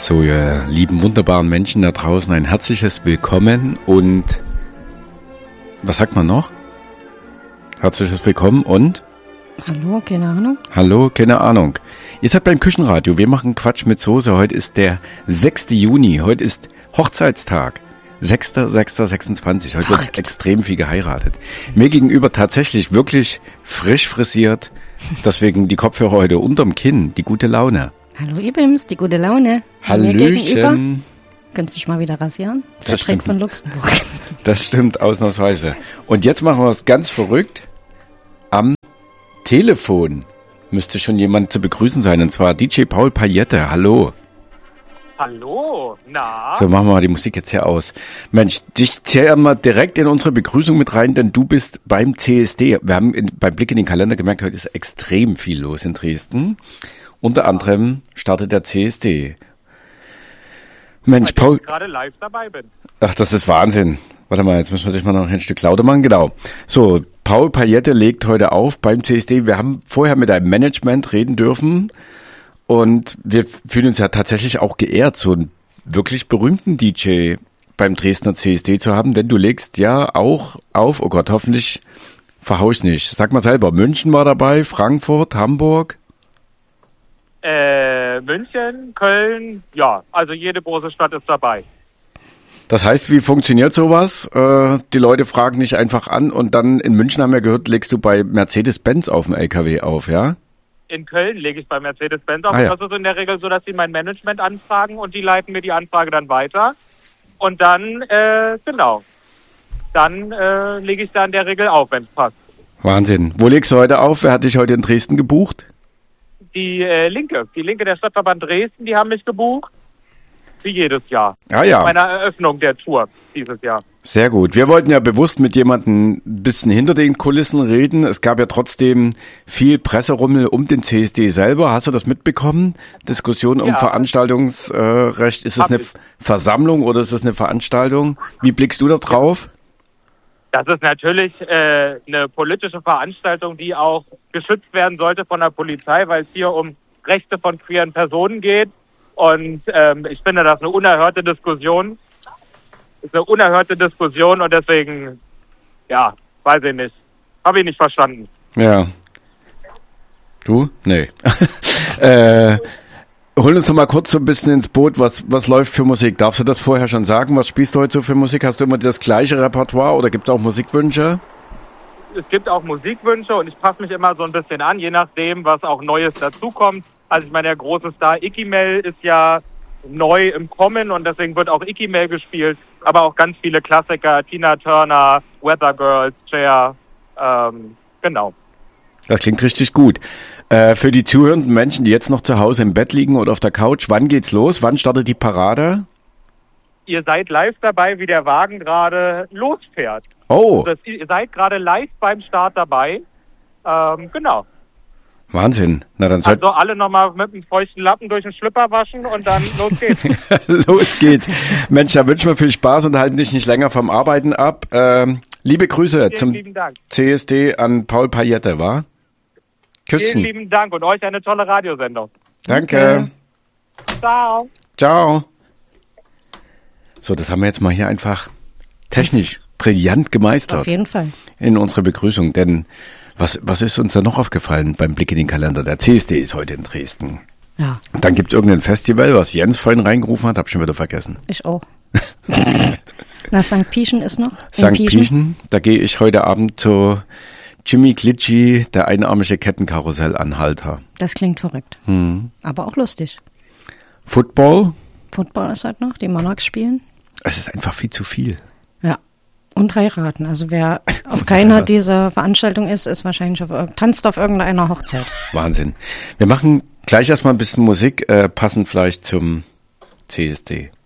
So, ihr lieben, wunderbaren Menschen da draußen, ein herzliches Willkommen und was sagt man noch? Herzliches Willkommen und? Hallo, keine Ahnung. Hallo, keine Ahnung. Ihr seid beim Küchenradio, wir machen Quatsch mit Soße. Heute ist der 6. Juni, heute ist Hochzeitstag. 6.6.26, heute wird extrem viel geheiratet. Mir gegenüber tatsächlich wirklich frisch frisiert, deswegen die Kopfhörer heute unterm Kinn, die gute Laune. Hallo Ibims, die gute Laune. Hallöchen. Könntest du dich mal wieder rasieren? Das Trick von Luxemburg. Das stimmt, ausnahmsweise. Und jetzt machen wir es ganz verrückt. Am Telefon müsste schon jemand zu begrüßen sein, und zwar DJ Paul Paillette. Hallo. Hallo, na? So, machen wir mal die Musik jetzt hier aus. Mensch, dich zähl mal direkt in unsere Begrüßung mit rein, denn du bist beim CSD. Wir haben beim Blick in den Kalender gemerkt, heute ist extrem viel los in Dresden. Unter anderem startet der CSD. Mensch, Paul. Weil ich gerade live dabei bin. Ach, das ist Wahnsinn. Warte mal, jetzt müssen wir dich mal noch ein Stück lauter machen. Genau. So, Paul Paillette legt heute auf beim CSD. Wir haben vorher mit einem Management reden dürfen und wir fühlen uns ja tatsächlich auch geehrt, so einen wirklich berühmten DJ beim Dresdner CSD zu haben, denn du legst ja auch auf, oh Gott, hoffentlich verhau ich's nicht. Sag mal selber, München war dabei, Frankfurt, Hamburg? München, Köln, ja, also jede große Stadt ist dabei. Das heißt, wie funktioniert sowas? Die Leute fragen nicht einfach an und dann in München, haben wir gehört, legst du bei Mercedes-Benz auf dem LKW auf, ja? In Köln lege ich bei Mercedes-Benz auf. Ja. Das ist in der Regel so, dass sie mein Management anfragen und die leiten mir die Anfrage dann weiter. Und dann, lege ich da in der Regel auf, wenn es passt. Wahnsinn. Wo legst du heute auf? Wer hat dich heute in Dresden gebucht? Die Linke der Stadtverband Dresden, die haben mich gebucht. Wie jedes Jahr. Ah ja. Bei meiner Eröffnung der Tour dieses Jahr. Sehr gut. Wir wollten ja bewusst mit jemandem ein bisschen hinter den Kulissen reden. Es gab ja trotzdem viel Presserummel um den CSD selber. Hast du das mitbekommen? Diskussion um Veranstaltungsrecht. Ist es eine Versammlung oder ist es eine Veranstaltung? Wie blickst du da drauf? Das ist natürlich eine politische Veranstaltung, die auch geschützt werden sollte von der Polizei, weil es hier um Rechte von queeren Personen geht. Und ich finde, das ist eine unerhörte Diskussion. Und deswegen, ja, weiß ich nicht. Habe ich nicht verstanden. Ja. Du? Nee. Hol uns doch mal kurz so ein bisschen ins Boot. Was läuft für Musik? Darfst du das vorher schon sagen? Was spielst du heute so für Musik? Hast du immer das gleiche Repertoire oder gibt es auch Musikwünsche? Es gibt auch Musikwünsche und ich passe mich immer so ein bisschen an, je nachdem, was auch Neues dazukommt. Also ich meine, der große Star Ikimel ist ja neu im Kommen und deswegen wird auch Ikimel gespielt, aber auch ganz viele Klassiker, Tina Turner, Weather Girls, Cher, genau. Das klingt richtig gut. Für die zuhörenden Menschen, die jetzt noch zu Hause im Bett liegen oder auf der Couch, wann geht's los? Wann startet die Parade? Ihr seid live dabei, wie der Wagen gerade losfährt. Oh. Also ihr seid gerade live beim Start dabei. Genau. Wahnsinn. Na dann also alle nochmal mit einem feuchten Lappen durch den Schlüpper waschen und dann los geht's. Los geht's. Mensch, da wünschen wir viel Spaß und halten dich nicht länger vom Arbeiten ab. Liebe Grüße zum CSD an Paul Paillette, wa? Küssen. Vielen lieben Dank und euch eine tolle Radiosendung. Danke. Ciao. Ciao. So, das haben wir jetzt mal hier einfach technisch brillant gemeistert. Auf jeden Fall. In unserer Begrüßung, denn was ist uns da noch aufgefallen beim Blick in den Kalender? Der CSD ist heute in Dresden. Ja. Und dann gibt es irgendein Festival, was Jens vorhin reingerufen hat, hab schon wieder vergessen. Ich auch. Na, St. Pieschen ist noch. St. Pieschen, da gehe ich heute Abend zu Jimmy Glitchy, der einarmige Kettenkarussellanhalter. Das klingt verrückt. Aber auch lustig. Football? Football ist halt noch, die Monarchs spielen. Es ist einfach viel zu viel. Ja. Und heiraten. Also wer auf keiner dieser Veranstaltungen ist wahrscheinlich tanzt auf irgendeiner Hochzeit. Wahnsinn. Wir machen gleich erstmal ein bisschen Musik, passend vielleicht zum CSD.